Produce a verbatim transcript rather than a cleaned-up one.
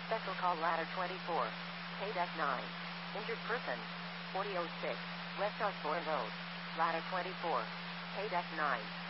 Special call ladder twenty-four. K D E C nine. Injured person. forty oh six. West Osborne Road. Ladder twenty-four. K D E C nine.